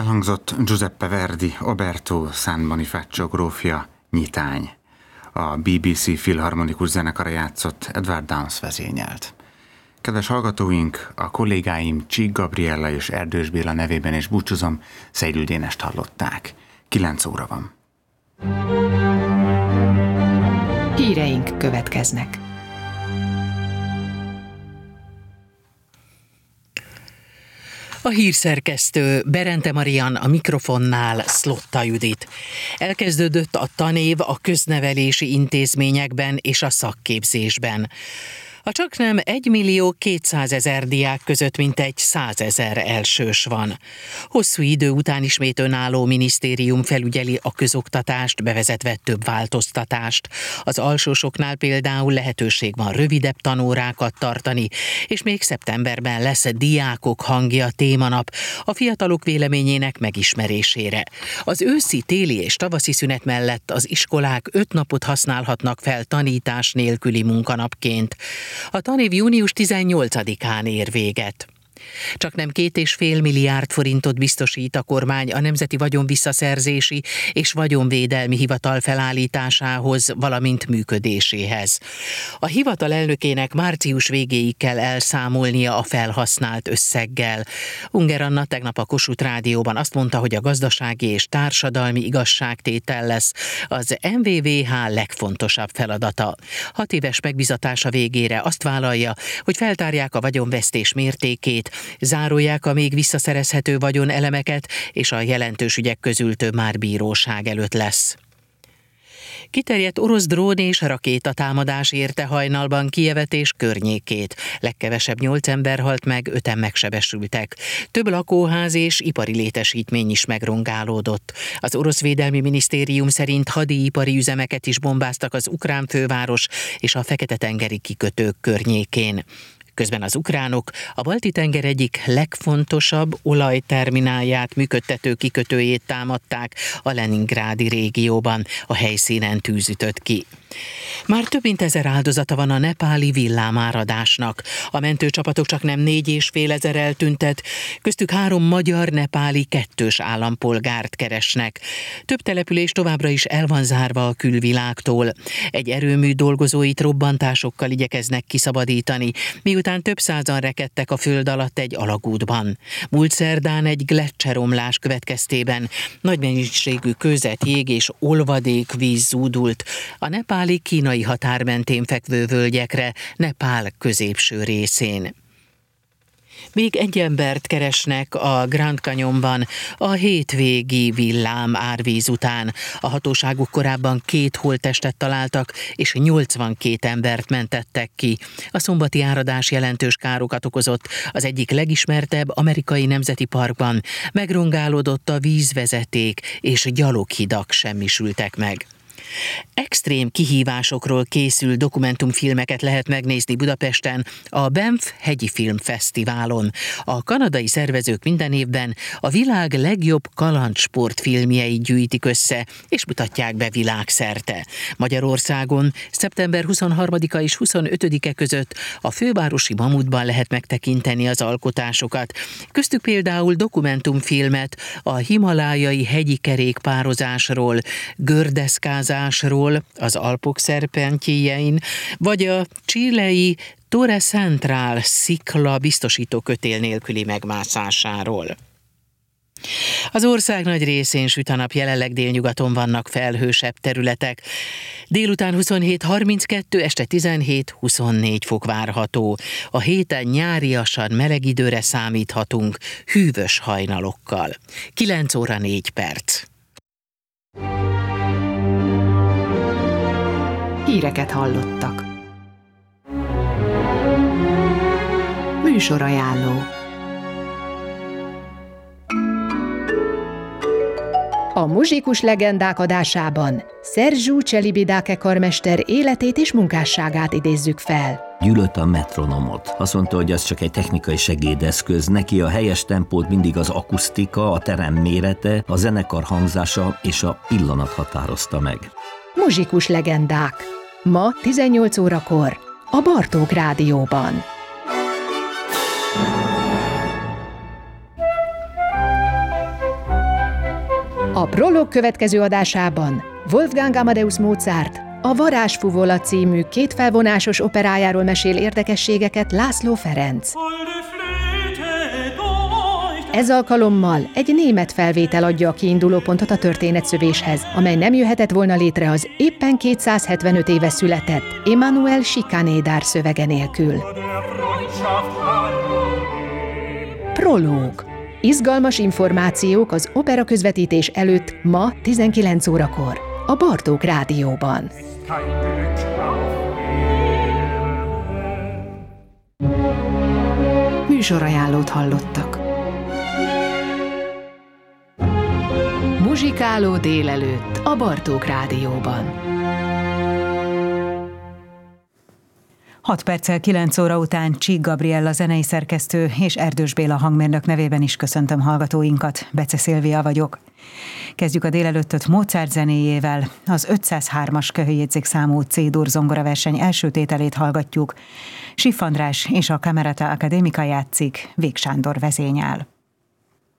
Elhangzott Giuseppe Verdi, Oberto San Bonifacio grófja Nyitány. A BBC Filharmonikus Zenekara játszott, Edward Downes vezényelt. Kedves hallgatóink, a kollégáim Csík Gabriella és Erdős Béla nevében is búcsúzom, Szeiről Dénest hallották. 9 óra van. Híreink következnek. A hírszerkesztő Berente Marian, a mikrofonnál Szlotta Judit. Elkezdődött a tanév a köznevelési intézményekben és a szakképzésben. A csaknem 1.200.000 diák között mintegy 100.000 elsős van. Hosszú idő után ismét önálló minisztérium felügyeli a közoktatást, bevezetve több változtatást. Az alsósoknál például lehetőség van rövidebb tanórákat tartani, és még szeptemberben lesz Diákok hangja témanap a fiatalok véleményének megismerésére. Az őszi, téli és tavaszi szünet mellett az iskolák 5 napot használhatnak fel tanítás nélküli munkanapként. A tanév június 18-án ér véget. Csaknem 2,5 milliárd forintot biztosít a kormány a Nemzeti Vagyonvisszaszerzési és Vagyonvédelmi Hivatal felállításához, valamint működéséhez. A hivatal elnökének március végéig kell elszámolnia a felhasznált összeggel. Unger Anna tegnap a Kossuth Rádióban azt mondta, hogy a gazdasági és társadalmi igazságtétel lesz az MVVH legfontosabb feladata. 6 éves megbízatása végére azt vállalja, hogy feltárják a vagyonvesztés mértékét, zárolják a még visszaszerezhető vagyonelemeket, és a jelentős ügyek közül több már bíróság előtt lesz. Kiterjedt orosz drón és rakétatámadás érte hajnalban Kijevet és környékét. Legkevesebb 8 ember halt meg, 5-en megsebesültek. Több lakóház és ipari létesítmény is megrongálódott. Az orosz védelmi minisztérium szerint hadipari üzemeket is bombáztak az ukrán főváros és a Fekete-tengeri kikötők környékén. Közben az ukránok a Balti-tenger egyik legfontosabb olajterminálját működtető kikötőjét támadták a Leningrádi régióban. A helyszínen tűz ütött ki. Már több mint 1000 áldozata van a nepáli villámáradásnak. A mentőcsapatok csaknem 4,5 eltüntet, köztük 3 magyar-nepáli 2-s állampolgárt keresnek. Több település továbbra is el van zárva a külvilágtól. Egy erőmű dolgozóit robbantásokkal igyekeznek kiszabadítani, miután több százan rekedtek a föld alatt egy alagútban. Múlt szerdán egy gleccseromlás következtében nagy mennyiségű kőzet, jég és olvadékvíz zúdult a nepáli kínai határ mentén fekvő völgyekre, Nepál középső részén. Még egy embert keresnek a Grand Canyonban a hétvégi villám árvíz után. A hatóságok korábban 2 holttestet találtak, és 82 embert mentettek ki. A szombati áradás jelentős károkat okozott az egyik legismertebb amerikai nemzeti parkban. Megrongálódott a vízvezeték, és gyaloghidak semmisültek meg. Extrém kihívásokról készül dokumentumfilmeket lehet megnézni Budapesten a Banff Hegyi Filmfesztiválon. A kanadai szervezők minden évben a világ legjobb kalandsportfilmjeit gyűjtik össze, és mutatják be világszerte. Magyarországon szeptember 23-a és 25-e között a fővárosi Mamutban lehet megtekinteni az alkotásokat. Köztük például dokumentumfilmet a himalájai hegyi kerékpározásról, gördeszkázásról, az Alpok szerpentjéjein, vagy a chilei Torre Central szikla biztosító kötél nélküli megmászásáról. Az ország nagy részén süt a nap, jelenleg délnyugaton vannak felhősebb területek. Délután 27-32, este 17-24 fok várható. A héten nyáriasan meleg időre számíthatunk, hűvös hajnalokkal. 9 óra 4 perc. Híreket hallottak. Műsorajánló. A muzsikus legendák adásában Sergiu Celibidache karmester életét és munkásságát idézzük fel. Gyűlölt a metronomot. Azt mondta, hogy az csak egy technikai segédeszköz. Neki a helyes tempót mindig az akusztika, a terem mérete, a zenekar hangzása és a pillanat határozta meg. Muzsikus legendák. Ma 18 órakor a Bartók Rádióban. A Prolog következő adásában Wolfgang Amadeus Mozart a Varázsfuvola című kétfelvonásos operájáról mesél érdekességeket László Ferenc. Ez alkalommal egy német felvétel adja a kiindulópontot a történetszövéshez, amely nem jöhetett volna létre az éppen 275 éve született Emanuel Schikaneder szövege nélkül. Prológ. Izgalmas információk az opera közvetítés előtt ma 19 órakor a Bartók Rádióban. Műsorajánlót hallottak. Muzsikáló délelőtt a Bartók Rádióban. 6 perccel 9 óra után Csík Gabriella zenei szerkesztő és Erdős Béla hangmérnök nevében is köszöntöm hallgatóinkat. Bece Szilvia vagyok. Kezdjük a délelőttöt Mozart zenéjével. Az 503-as köhöjegyzékszámú C-dur zongoraverseny első tételét hallgatjuk. Schiff András és a Camerata Academica játszik, Vég Sándor vezényel.